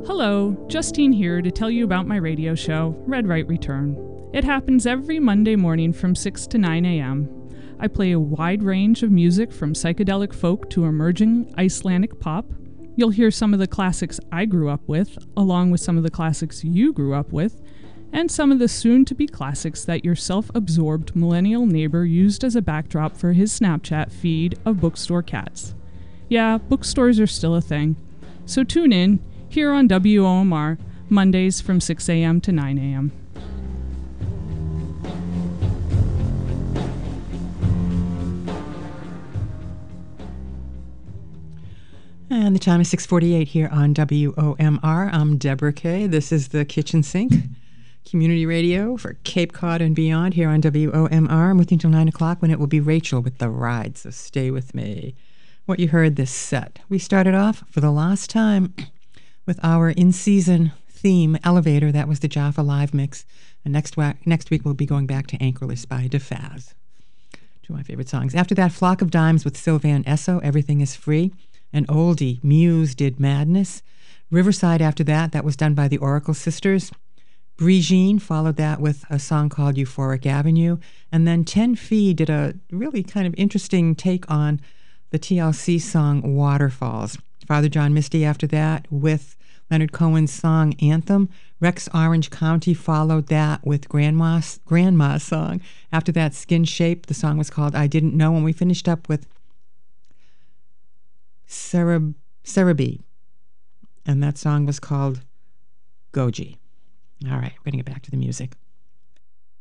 Hello, Justine here to tell you about my radio show, Red Right Return. It happens every Monday morning from 6 to 9 a.m. I play a wide range of music from psychedelic folk to emerging Icelandic pop. You'll hear some of the classics I grew up with, along with some of the classics you grew up with, and some of the soon-to-be classics that your self-absorbed millennial neighbor used as a backdrop for his Snapchat feed of bookstore cats. Yeah, bookstores are still a thing. So tune in here on WOMR, Mondays from 6 a.m. to 9 a.m. And the time is 6:48 here on WOMR. I'm Deborah Kay. This is the Kitchen Sink Community Radio for Cape Cod and beyond here on WOMR. I'm with you until 9 o'clock when it will be Rachel with The Ride, so stay with me. What you heard this set. We started off for the last time with our in-season theme, Elevator. That was the Jaffa Live mix. And next week we'll be going back to Anchorless by DeFaz. Two of my favorite songs. After that, Flock of Dimes with Sylvan Esso, Everything is Free. An oldie, Muse did Madness. Riverside after that was done by the Oracle Sisters. Brigitte followed that with a song called Euphoric Avenue. And then 10 Fee did a really kind of interesting take on the TLC song Waterfalls. Father John Misty after that with Leonard Cohen's song Anthem. Rex Orange County followed that with Grandma's song. After that, Skin Shape. The song was called I Didn't Know. And we finished up with Cerebi. And that song was called Goji. All right, we're going to get back to the music.